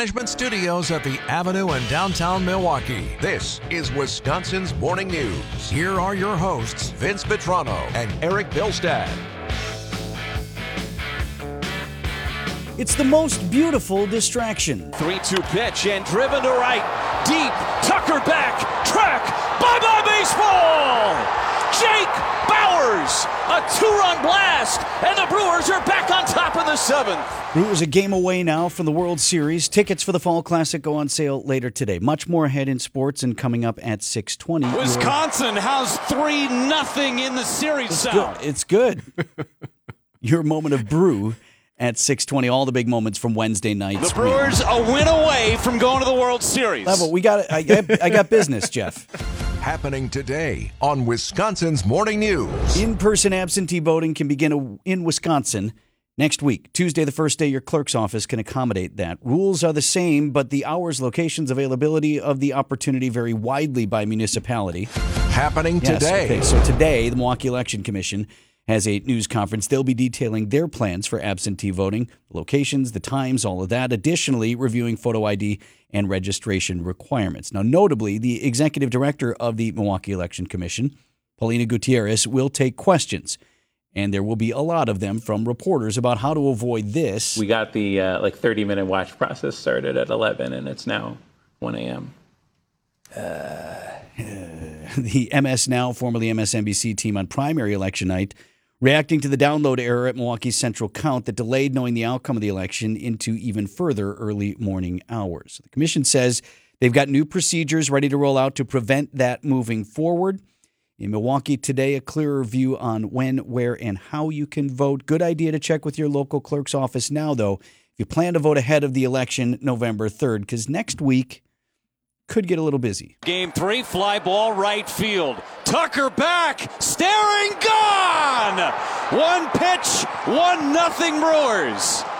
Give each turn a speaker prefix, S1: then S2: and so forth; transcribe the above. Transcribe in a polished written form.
S1: management studios at the Avenue in downtown Milwaukee. This is Wisconsin's Morning News. Here are your hosts, Vince Vitrano and Eric Bilstad.
S2: It's the most beautiful distraction.
S3: 3-2 pitch and driven to right. Deep. Tucker back. Track. Bye-bye baseball. Jake Bauers. A 2-run blast. And the Brewers are back on top in the 7th.
S2: Brewers a game away now from the World Series. Tickets for the Fall Classic go on sale later today. Much more ahead in sports and coming up at 6:20.
S3: Wisconsin has 3-0 in the series.
S2: It's good. Your moment of brew at 6:20. All the big moments from Wednesday nights.
S3: The Brewers a win away from going to the World Series.
S2: Level, we got it. I got business, Jeff.
S1: Happening today on Wisconsin's Morning News.
S2: In-person absentee voting can begin in Wisconsin next week. Tuesday, the first day your clerk's office can accommodate that. Rules are the same, but the hours, locations, availability of the opportunity vary widely by municipality.
S1: Happening today.
S2: Okay, so today, the Milwaukee Election Commission has a news conference. They'll be detailing their plans for absentee voting, locations, the times, all of that. Additionally, reviewing photo ID and registration requirements. Now, notably, the executive director of the Milwaukee Election Commission, Paulina Gutierrez, will take questions. And there will be a lot of them from reporters about how to avoid this.
S4: We got the 30-minute watch process started at 11, and it's now 1 a.m.
S2: The MS Now, formerly MSNBC team on primary election night, reacting to the download error at Milwaukee's Central Count that delayed knowing the outcome of the election into even further early morning hours. The commission says they've got new procedures ready to roll out to prevent that moving forward. In Milwaukee today, a clearer view on when, where, and how you can vote. Good idea to check with your local clerk's office now, though, if you plan to vote ahead of the election November 3rd, because next week could get a little busy.
S3: Game 3, fly ball right field. Tucker back, staring, gone! One pitch, 1-0 Brewers.